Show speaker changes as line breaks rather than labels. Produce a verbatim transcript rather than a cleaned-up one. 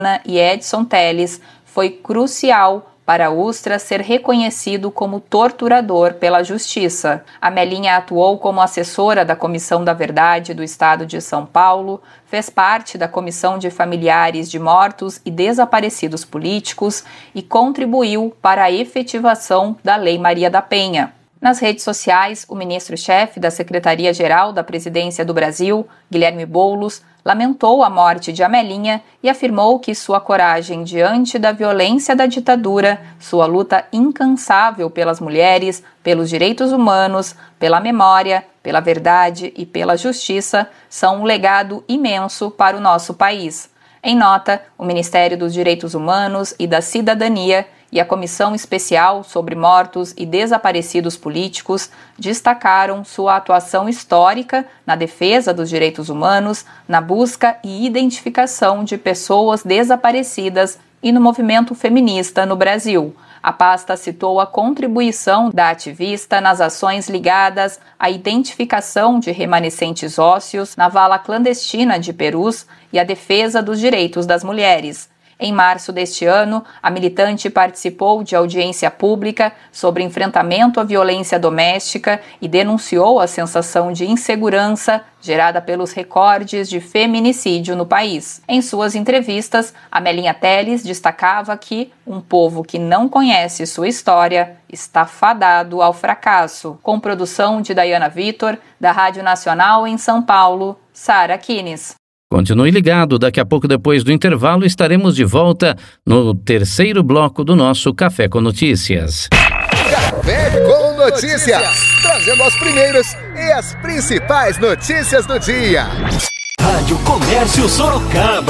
e Edson Telles foi crucial para Ustra ser reconhecido como torturador pela Justiça. Amelinha atuou como assessora da Comissão da Verdade do Estado de São Paulo, fez parte da Comissão de Familiares de Mortos e Desaparecidos Políticos e contribuiu para a efetivação da Lei Maria da Penha. Nas redes sociais, o ministro-chefe da Secretaria-Geral da Presidência do Brasil, Guilherme Boulos, lamentou a morte de Amelinha e afirmou que sua coragem diante da violência da ditadura, sua luta incansável pelas mulheres, pelos direitos humanos, pela memória, pela verdade e pela justiça são um legado imenso para o nosso país. Em nota, o Ministério dos Direitos Humanos e da Cidadania e a Comissão Especial sobre Mortos e Desaparecidos Políticos destacaram sua atuação histórica na defesa dos direitos humanos, na busca e identificação de pessoas desaparecidas e no movimento feminista no Brasil. A pasta citou a contribuição da ativista nas ações ligadas à identificação de remanescentes ósseos na vala clandestina de Perus e à defesa dos direitos das mulheres. Em março deste ano, a militante participou de audiência pública sobre enfrentamento à violência doméstica e denunciou a sensação de insegurança gerada pelos recordes de feminicídio no país. Em suas entrevistas, Amelinha Telles destacava que um povo que não conhece sua história está fadado ao fracasso. Com produção de Dayana Vitor, da Rádio Nacional em São Paulo, Sara Kines.
Continue ligado, daqui a pouco depois do intervalo estaremos de volta no terceiro bloco do nosso Café com Notícias.
Café com Notícias, trazendo as primeiras e as principais notícias do dia.
Rádio Comércio Sorocaba.